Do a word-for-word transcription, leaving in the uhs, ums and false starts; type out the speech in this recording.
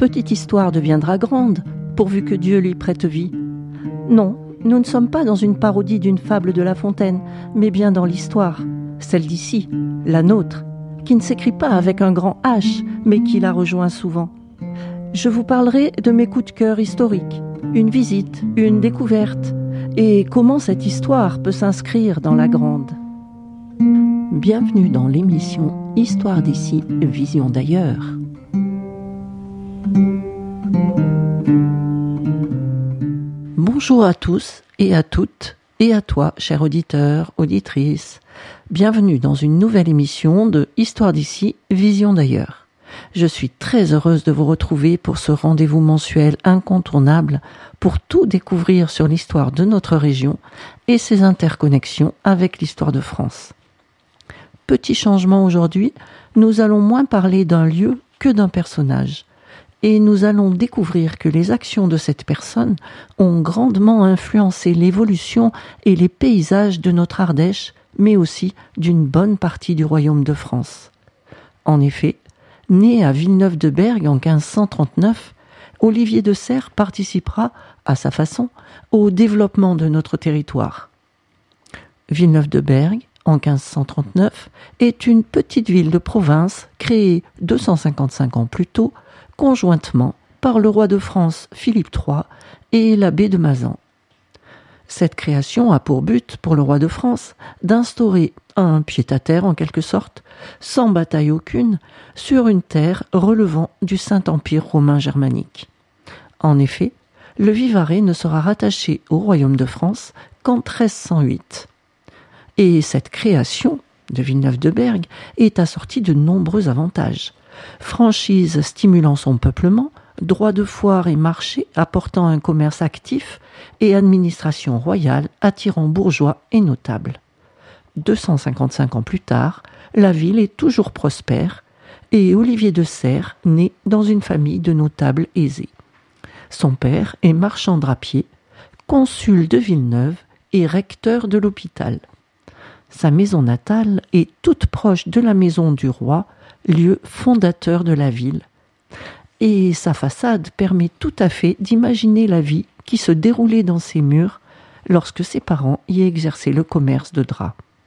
petite histoire deviendra grande, pourvu que Dieu lui prête vie. Non, nous ne sommes pas dans une parodie d'une fable de La Fontaine, mais bien dans l'histoire, celle d'ici, la nôtre, qui ne s'écrit pas avec un grand H, mais qui la rejoint souvent. Je vous parlerai de mes coups de cœur historiques, une visite, une découverte, et comment cette histoire peut s'inscrire dans la grande. Bienvenue dans l'émission Histoire d'ici, Vision d'ailleurs. Bonjour à tous et à toutes, et à toi, cher auditeur, auditrice. Bienvenue dans une nouvelle émission de Histoire d'ici, Vision d'ailleurs. Je suis très heureuse de vous retrouver pour ce rendez-vous mensuel incontournable pour tout découvrir sur l'histoire de notre région et ses interconnexions avec l'histoire de France. Petit changement aujourd'hui, nous allons moins parler d'un lieu que d'un personnage. Et nous allons découvrir que les actions de cette personne ont grandement influencé l'évolution et les paysages de notre Ardèche, mais aussi d'une bonne partie du royaume de France. En effet, né à Villeneuve-de-Berg en quinze cent trente-neuf, Olivier de Serres participera, à sa façon, au développement de notre territoire. Villeneuve-de-Berg, en quinze cent trente-neuf, est une petite ville de province créée deux cent cinquante-cinq ans plus tôt, conjointement par le roi de France Philippe trois et l'abbé de Mazan. Cette création a pour but, pour le roi de France, d'instaurer un pied-à-terre en quelque sorte, sans bataille aucune, sur une terre relevant du Saint-Empire romain germanique. En effet, le Vivarais ne sera rattaché au royaume de France qu'en treize cent huit. Et cette création de Villeneuve-de-Berg est assortie de nombreux avantages. Franchise stimulant son peuplement, droit de foire et marché apportant un commerce actif et administration royale attirant bourgeois et notables. deux cent cinquante-cinq ans plus tard, la ville est toujours prospère et Olivier de Serres naît dans une famille de notables aisés. Son père est marchand drapier, consul de Villeneuve et recteur de l'hôpital. Sa maison natale est toute proche de la maison du roi, lieu fondateur de la ville. Et sa façade permet tout à fait d'imaginer la vie qui se déroulait dans ses murs lorsque ses parents y exerçaient le commerce de draps.